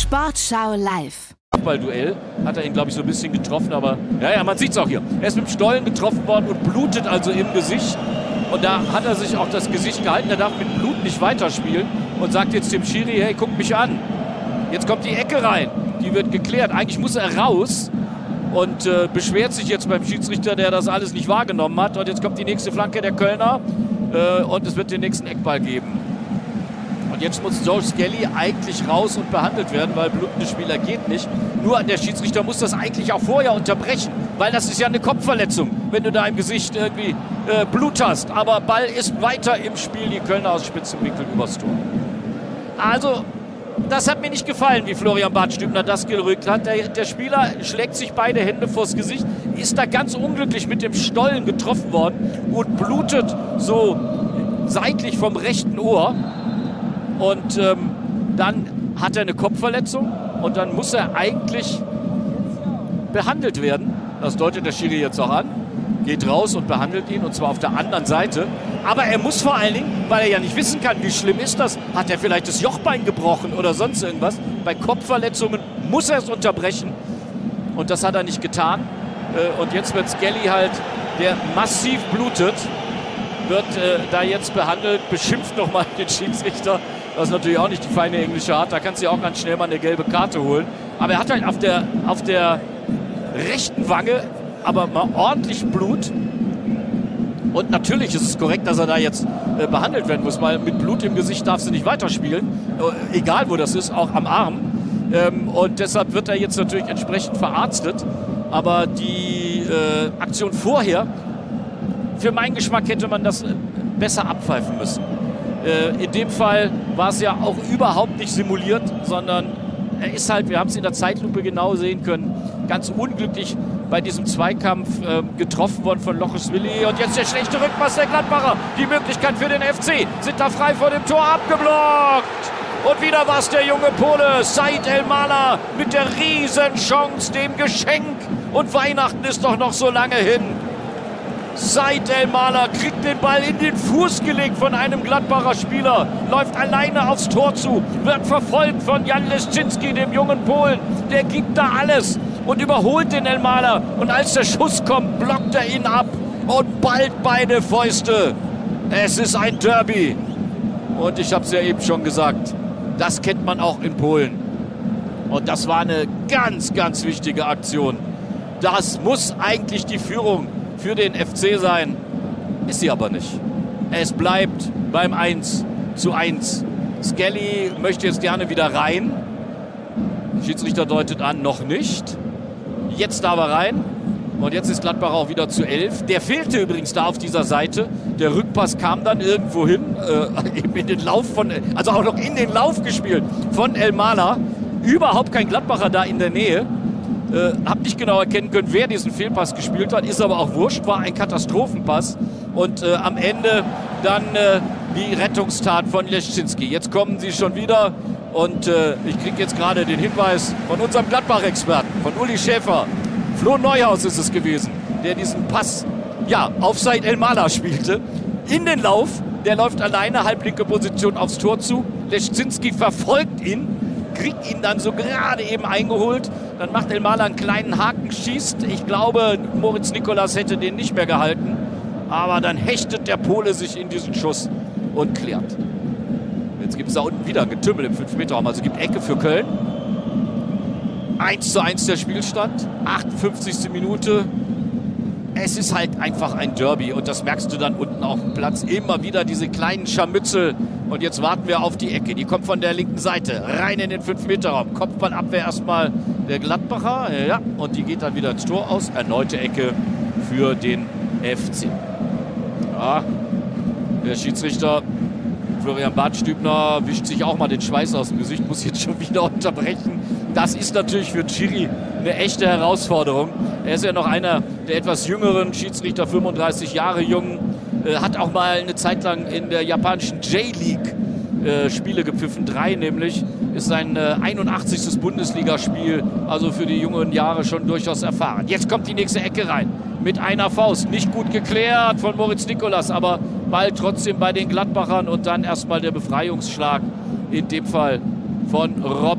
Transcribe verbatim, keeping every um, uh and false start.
Sportschau live. Duell hat er ihn, glaube ich, so ein bisschen getroffen, aber ja, ja, man sieht es auch hier. Er ist mit dem Stollen getroffen worden und blutet also im Gesicht. Und da hat er sich auch das Gesicht gehalten. Er darf mit Blut nicht weiterspielen und sagt jetzt dem Schiri, hey, guck mich an. Jetzt kommt die Ecke rein. Die wird geklärt. Eigentlich muss er raus und äh, beschwert sich jetzt beim Schiedsrichter, der das alles nicht wahrgenommen hat. Und jetzt kommt die nächste Flanke der Kölner äh, und es wird den nächsten Eckball geben. Und jetzt muss Joe Skelly eigentlich raus und behandelt werden, weil blutende Spieler geht nicht. Nur der Schiedsrichter muss das eigentlich auch vorher unterbrechen, weil das ist ja eine Kopfverletzung, wenn du da im Gesicht irgendwie äh, Blut hast. Aber Ball ist weiter im Spiel, die Kölner aus spitzem Winkel übers Tor. Also, das hat mir nicht gefallen, wie Florian Badstübner das gerückt hat. Der, der Spieler schlägt sich beide Hände vors Gesicht, ist da ganz unglücklich mit dem Stollen getroffen worden und blutet so seitlich vom rechten Ohr. Und ähm, dann hat er eine Kopfverletzung und dann muss er eigentlich behandelt werden. Das deutet der Schiri jetzt auch an. Geht raus und behandelt ihn, und zwar auf der anderen Seite. Aber er muss vor allen Dingen, weil er ja nicht wissen kann, wie schlimm ist das, hat er vielleicht das Jochbein gebrochen oder sonst irgendwas. Bei Kopfverletzungen muss er es unterbrechen. Und das hat er nicht getan. Und jetzt wird Skelly halt, der massiv blutet, wird äh, da jetzt behandelt, beschimpft nochmal den Schiedsrichter. Das ist natürlich auch nicht die feine englische Art. Da kannst du ja auch ganz schnell mal eine gelbe Karte holen. Aber er hat halt auf der, auf der rechten Wange aber mal ordentlich Blut. Und natürlich ist es korrekt, dass er da jetzt äh, behandelt werden muss, weil mit Blut im Gesicht darfst du nicht weiterspielen. Äh, egal wo das ist, auch am Arm. Ähm, und deshalb wird er jetzt natürlich entsprechend verarztet. Aber die äh, Aktion vorher, für meinen Geschmack hätte man das besser abpfeifen müssen. Äh, in dem Fall war es ja auch überhaupt nicht simuliert, sondern er ist halt, wir haben es in der Zeitlupe genau sehen können, ganz unglücklich bei diesem Zweikampf äh, getroffen worden von Lochis-Willi. Und jetzt der schlechte Rückpass der Gladbacher. Die Möglichkeit für den F C. Sind da frei vor dem Tor, abgeblockt. Und wieder war es der junge Pole, Said El-Mala, mit der Riesenchance, dem Geschenk. Und Weihnachten ist doch noch so lange hin. Said El-Mala kriegt den Ball in den Fuß gelegt von einem Gladbacher Spieler, läuft alleine aufs Tor zu, wird verfolgt von Jan Leszczynski, dem jungen Polen. Der gibt da alles und überholt den El-Mala. Und als der Schuss kommt, blockt er ihn ab und ballt beide Fäuste. Es ist ein Derby. Und ich habe es ja eben schon gesagt, das kennt man auch in Polen. Und das war eine ganz, ganz wichtige Aktion. Das muss eigentlich die Führung für den F C sein, ist sie aber nicht. Es bleibt beim eins zu eins. Skelly möchte jetzt gerne wieder rein. Der Schiedsrichter deutet an, noch nicht. Jetzt darf er rein. Und jetzt ist Gladbach auch wieder zu elf. Der fehlte übrigens da auf dieser Seite. Der Rückpass kam dann irgendwo hin, äh, eben in den Lauf von, also auch noch in den Lauf gespielt von El-Mala. Überhaupt kein Gladbacher da in der Nähe. Äh, hab nicht genau erkennen können, wer diesen Fehlpass gespielt hat, ist aber auch wurscht, war ein Katastrophenpass. Und äh, am Ende dann äh, die Rettungstat von Leszczynski. Jetzt kommen sie schon wieder und äh, ich kriege jetzt gerade den Hinweis von unserem Gladbach-Experten, von Uli Schäfer. Flo Neuhaus ist es gewesen, der diesen Pass, ja, auf Said El-Mala spielte. In den Lauf, der läuft alleine, halblinke Position aufs Tor zu. Leszczynski verfolgt ihn, kriegt ihn dann so gerade eben eingeholt. Dann macht El-Mala einen kleinen Haken, schießt. Ich glaube, Moritz Nikolas hätte den nicht mehr gehalten. Aber dann hechtet der Pole sich in diesen Schuss und klärt. Jetzt gibt es da unten wieder ein Getümmel im fünf Meter Raum. Also gibt Ecke für Köln. eins zu eins der Spielstand. achtundfünfzigste Minute. Es ist halt einfach ein Derby. Und das merkst du dann unten auf dem Platz. Immer wieder diese kleinen Scharmützel. Und jetzt warten wir auf die Ecke. Die kommt von der linken Seite. Rein in den fünf Meter Raum. Kopfballabwehr erstmal der Gladbacher. Ja, und die geht dann wieder ins Tor aus. Erneute Ecke für den F C. Ja, der Schiedsrichter Florian Badstübner wischt sich auch mal den Schweiß aus dem Gesicht. Muss jetzt schon wieder unterbrechen. Das ist natürlich für Schiri eine echte Herausforderung. Er ist ja noch einer der etwas jüngeren Schiedsrichter, fünfunddreißig Jahre jung. Äh, hat auch mal eine Zeit lang in der japanischen J-League äh, Spiele gepfiffen. Drei nämlich. Ist sein äh, einundachtzigstes Bundesligaspiel. Also für die jungen Jahre schon durchaus erfahren. Jetzt kommt die nächste Ecke rein. Mit einer Faust. Nicht gut geklärt von Moritz Nikolas. Aber Ball trotzdem bei den Gladbachern. Und dann erstmal der Befreiungsschlag. In dem Fall von Rob